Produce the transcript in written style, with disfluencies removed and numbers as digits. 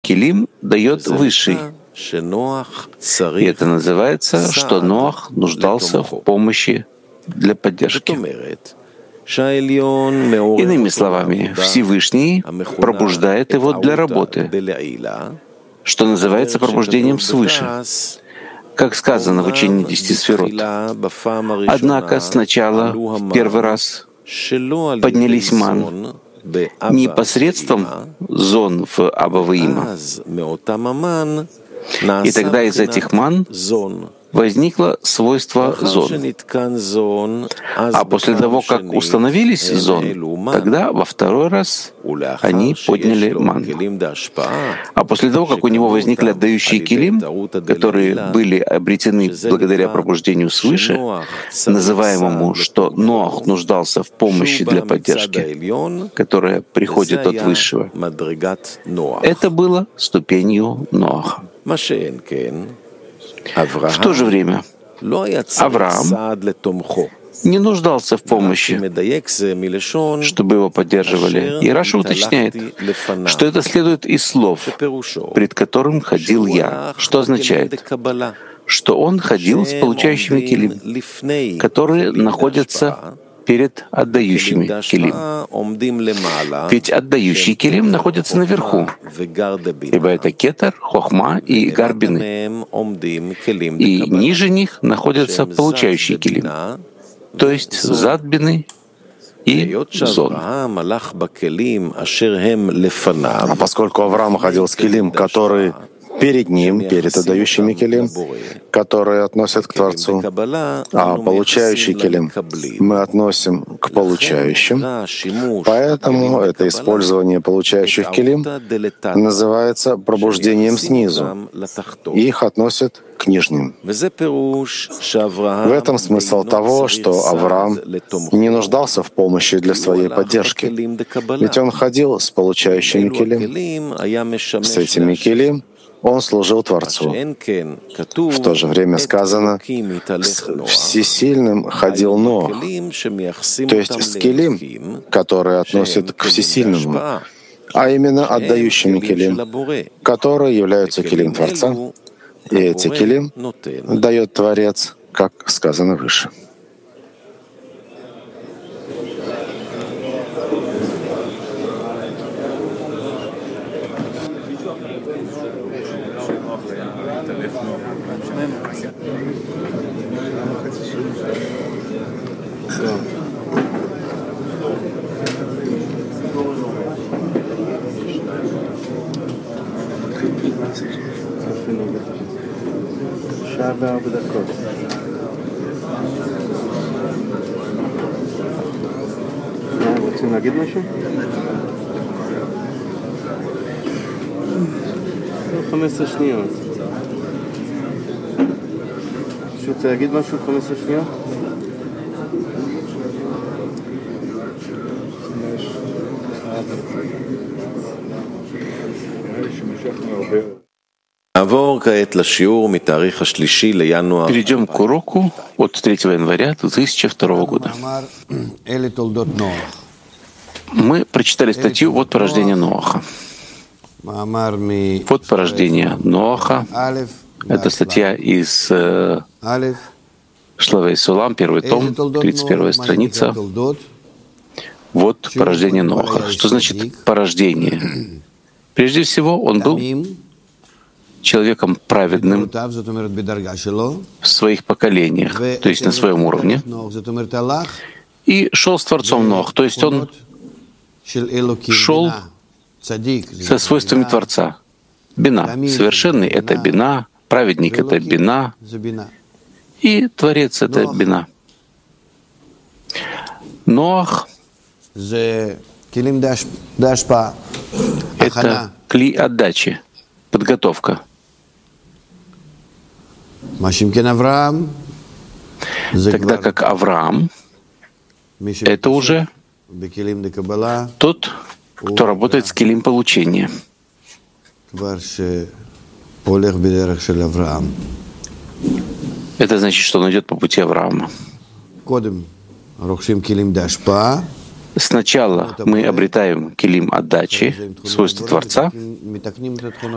килим дает Высший. И это называется, что Ноах нуждался в помощи для поддержки. Иными словами, Всевышний пробуждает его для работы, что называется пробуждением свыше, как сказано в учении 10 сферот. Однако сначала, в первый раз, поднялись ман не посредством зон в Абаваима, и тогда из этих ман возникло свойство зон. А после того, как установились зон, тогда во второй раз они подняли ман. А после того, как у него возникли отдающие килим, которые были обретены благодаря пробуждению свыше, называемому, что Ноах нуждался в помощи для поддержки, которая приходит от Высшего, это было ступенью Ноаха. В то же время Авраам не нуждался в помощи, чтобы его поддерживали. И Раши уточняет, что это следует из слов, пред которым ходил я, что означает, что он ходил с получающими килим, которые находятся перед отдающими килим. Ведь отдающий килим находится наверху, ибо это кетер, хохма и гарбины. И ниже них находятся получающие килим, то есть задбины и зон. А поскольку Авраам ходил с килим, который перед ним, перед отдающими килим, которые относят к Творцу, а получающий килим мы относим к получающим, поэтому это использование получающих килим называется пробуждением снизу. Их относят к нижним. В этом смысл того, что Авраам не нуждался в помощи для своей поддержки, ведь он ходил с получающими килим, с этими килим, он служил Творцу. В то же время сказано, с всесильным ходил Ноах, то есть с килим, которые относят к всесильному, а именно отдающими килим, которые являются килим Творца, и эти килим дает Творец, как сказано выше. רוצים להגיד משהו? 15 שניות. מישהו רוצה להגיד משהו? 15 שניות? Перейдем к уроку от 3 января 2002 года. Мы прочитали статью «Вот порождение Ноаха». «Вот порождение Ноаха» — это статья из Шлавей Сулам, 1 том, 31 страница. «Вот порождение Ноаха». Что значит порождение? Прежде всего, он был человеком праведным в своих поколениях, то есть на своем уровне, и шел с Творцом Ноах, то есть он шел со свойствами Творца. Бина. Совершенный — это бина, праведник — это бина, и Творец — это бина. Ноах — это кли отдачи, подготовка. Тогда как Авраам — это уже тот, кто работает с килим получения. Это значит, что он идет по пути Авраама. Сначала мы обретаем килим отдачи, свойства Творца,